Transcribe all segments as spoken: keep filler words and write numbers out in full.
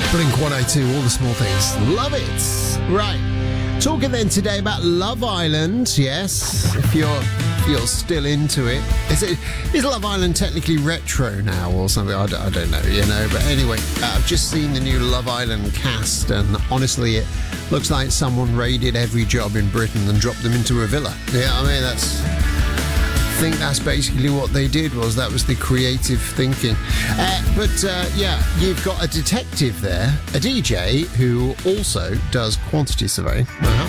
Blink one eighty-two, all the small things. Love it. Right. Talking then today about Love Island. Yes, if you're if you're still into it. Is it is Love Island technically retro now or something? I don't, I don't know, you know. But anyway, uh, I've just seen the new Love Island cast, and honestly, it looks like someone raided every job in Britain and dropped them into a villa. Yeah, I mean, that's... I think that's basically what they did. Was that was the creative thinking. Uh, but uh, yeah, you've got a detective there, a D J who also does quantity surveying, uh-huh.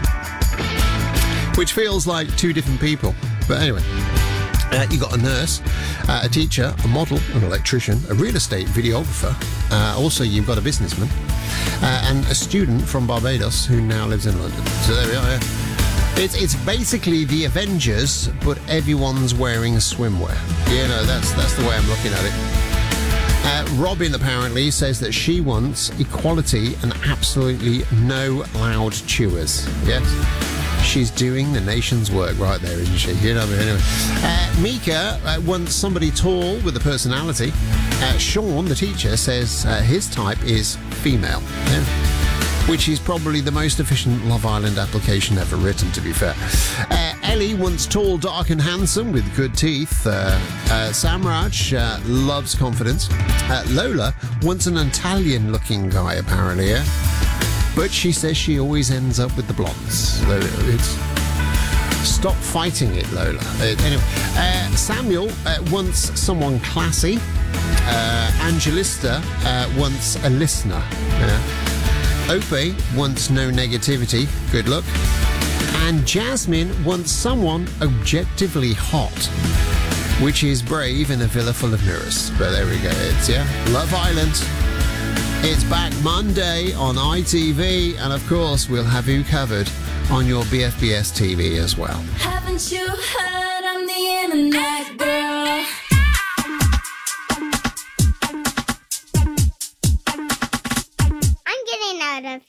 which feels like two different people. But anyway, uh, you got a nurse, uh, a teacher, a model, an electrician, a real estate videographer. Uh, also, you've got a businessman uh, and a student from Barbados who now lives in London. So there we are. Yeah. It's it's basically the Avengers, but everyone's wearing swimwear. You know, that's that's the way I'm looking at it. Uh, Robin apparently says that she wants equality and absolutely no loud chewers. Yes, she's doing the nation's work right there, isn't she? You know, anyway. Uh, Mika uh, wants somebody tall with a personality. Uh, Sean, the teacher, says uh, his type is female. Yeah. Which is probably the most efficient Love Island application ever written, to be fair. Uh, Ellie wants tall, dark and handsome with good teeth. Uh, uh, Samraj uh, loves confidence. Uh, Lola wants an Italian-looking guy, apparently, yeah? But she says she always ends up with the blondes. So it's... Stop fighting it, Lola. Uh, anyway, uh, Samuel uh, wants someone classy. Uh, Angelista uh, wants a listener, yeah? Ope wants no negativity, good luck. And Jasmine wants someone objectively hot, which is brave in a villa full of mirrors. But there we go, it's, yeah, Love Island. It's back Monday on I T V, and of course we'll have you covered on your B F B S T V as well. Haven't you heard on the internet, girl? I'm getting out of